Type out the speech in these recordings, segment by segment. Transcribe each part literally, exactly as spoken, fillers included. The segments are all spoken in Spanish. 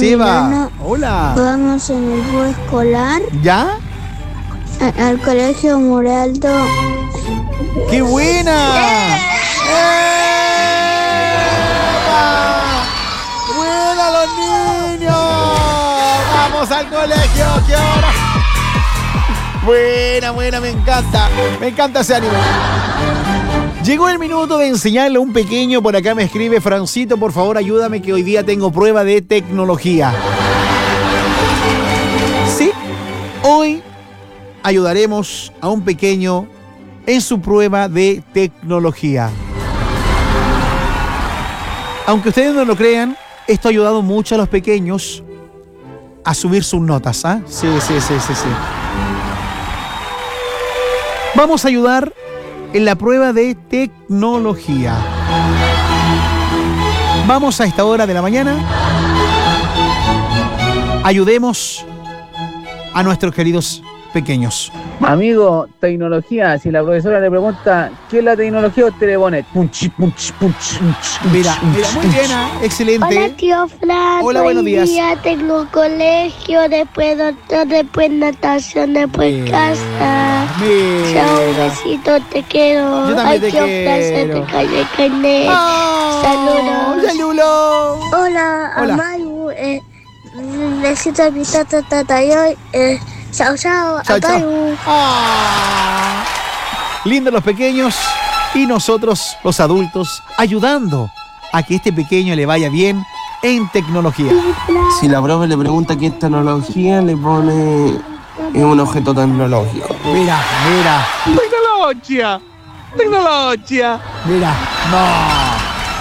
Seba, hola. Vamos en el bus escolar. ¿Ya? A, al colegio Moraldo. ¡Qué buena! ¡Eh! ¡Buena los niños! ¡Vamos al colegio! ¡Qué hora! Buena, buena, me encanta. Me encanta ese ánimo. Llegó el minuto de enseñarle a un pequeño. Por acá me escribe Francito, por favor ayúdame que hoy día tengo prueba de tecnología. Sí, hoy ayudaremos a un pequeño en su prueba de tecnología. Aunque ustedes no lo crean, esto ha ayudado mucho a los pequeños a subir sus notas, ¿ah? ¿eh? Sí, sí, sí, sí, sí. Vamos a ayudar en la prueba de tecnología. Vamos a esta hora de la mañana. Ayudemos a nuestros queridos pequeños. Amigo, tecnología, si la profesora le pregunta ¿qué es la tecnología? Usted le pone punch, punch, punch, punch. Mira, mira, muy bien, ¿eh? Excelente. Hola, tío Fran. Hola, buenos días. Hoy día tengo colegio, después doctor, después natación, después Mira, casa. mira. Chao, un besito, te quiero. Yo también Ay, te tío quiero. Fran, se te cayó el carnet. Oh, Saludos. Saludos. Hola, Hola. Amaru. Eh, necesito a mi tata, tata, y hoy, eh, chao, chao, Chao, chao. Amaru. Ah. Lindos los pequeños y nosotros, los adultos, ayudando a que este pequeño le vaya bien en tecnología. Si la profe le pregunta qué es tecnología, le pone es un objeto tecnológico. Mira, mira, Tecnología, tecnología. mira. No.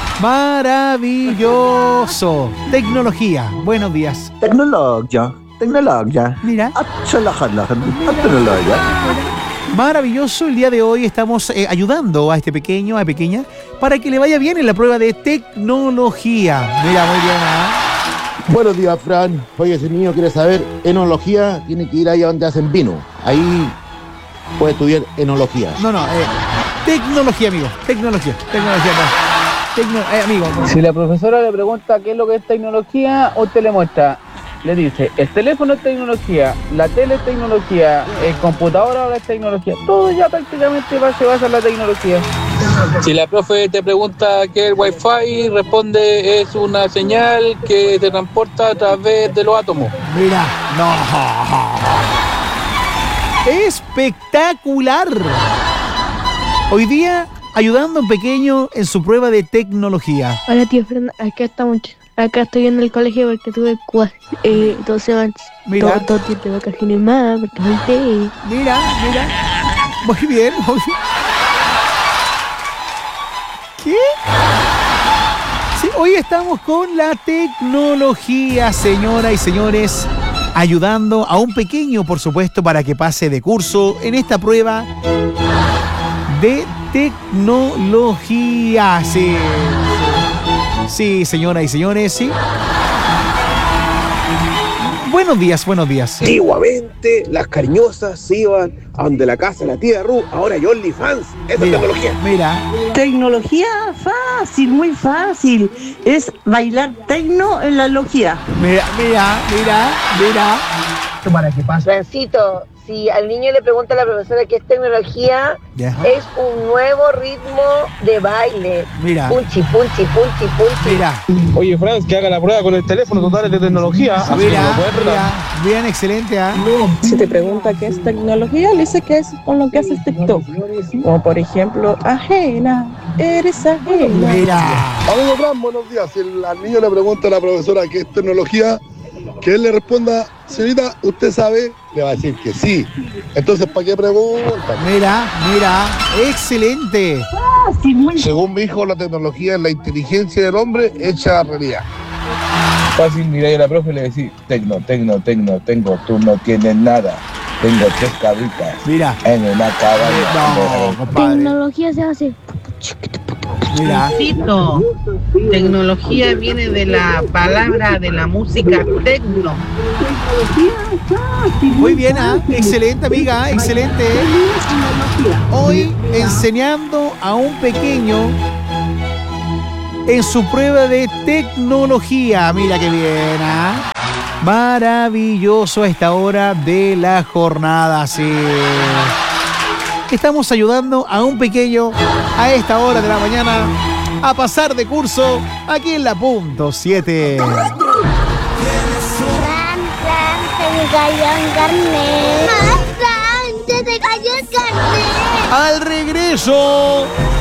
Maravilloso. Tecnología. Buenos días. Tecnología, tecnología. Mira. Tecnología. Maravilloso, el día de hoy estamos eh, ayudando a este pequeño, a pequeña, para que le vaya bien en la prueba de tecnología. Mira, muy bien, ¿eh? Buenos días, Fran. Oye, si el niño quiere saber enología, tiene que ir ahí a donde hacen vino. Ahí puede estudiar enología. No, no, eh, tecnología, amigo, tecnología, tecnología, no. Tecno, eh, amigo. No. Si la profesora le pregunta qué es lo que es tecnología, usted le muestra, le dice, el teléfono es tecnología, la tele es tecnología, el computador ahora es tecnología, todo ya prácticamente va, se basa en la tecnología. Si la profe te pregunta qué es el Wi-Fi, responde es una señal que se transporta a través de los átomos. Mira, no. Espectacular. Hoy día ayudando a un pequeño en su prueba de tecnología. Hola, tío Fran, acá estamos. Acá estoy en el colegio porque tuve cua- eh, dos semanas. Mira. Dos días de vacaciones más porque falté. Mira, mira. Muy bien, muy bien. ¿Qué? Sí, hoy estamos con la tecnología, señoras y señores, ayudando a un pequeño, por supuesto, para que pase de curso en esta prueba de tecnología. Sí, sí, señoras y señores, sí. Buenos días, buenos días. Antiguamente las cariñosas se iban a donde la casa de la tía Ru, ahora hay OnlyFans. Esa es Mira, tecnología. mira. Tecnología fácil, muy fácil. Es bailar tecno en la logia. Mira, mira, mira, mira. ¿Para qué pasa? Francito, si al niño le pregunta a la profesora qué es tecnología, Ya. es un nuevo ritmo de baile. Mira. Punchi, punchi, punchi, punchi. Mira, Oye, Franz, que haga la prueba con el teléfono total de tecnología. Así que mira, lo puede apretar. mira. Bien, excelente, ¿ah? Si te pregunta qué es tecnología, le dice que es con lo que haces TikTok. Como por ejemplo, ajena, eres ajena. Mira. Amigo Fran, buenos días. Si el, al niño le pregunta a la profesora qué es tecnología, que él le responda, señorita, ¿usted sabe? Le va a decir que sí. Entonces, ¿para qué pregunta? Mira, mira. Excelente. Fácil, muy Según mi hijo, la tecnología es la inteligencia del hombre hecha realidad. Fácil, mira a la profe y le decís, tecno, tecno, tecno, tengo, tú no tienes nada. Tengo tres cabritas Mira. en una cabaña. No, compadre. Tecnología se hace. Mira. Tecnología viene de la palabra de la música tecno. Muy bien, ¿ah? Excelente, amiga. Excelente. Hoy enseñando a un pequeño en su prueba de tecnología. Mira qué bien, ¿ah? Maravilloso a esta hora de la jornada, sí. Estamos ayudando a un pequeño a esta hora de la mañana a pasar de curso aquí en la punto siete. Fran, Fran, se me cayó el carnet. Fran, se te cayó el carnet. Al regreso,